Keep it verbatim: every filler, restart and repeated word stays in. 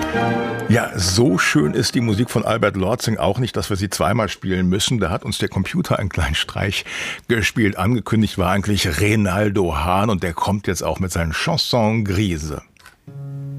Ja, so schön ist die Musik von Albert Lortzing auch nicht, dass wir sie zweimal spielen müssen. Da hat uns der Computer einen kleinen Streich gespielt. Angekündigt war eigentlich Renaldo Hahn und der kommt jetzt auch mit seinen Chanson Grise.